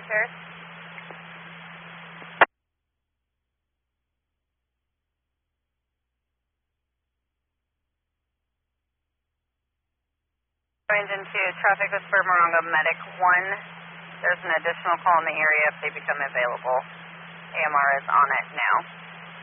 repairs. Engine 2, traffic with for Morongo Medic 1. There's an additional call in the area if they become available. AMR is on it now.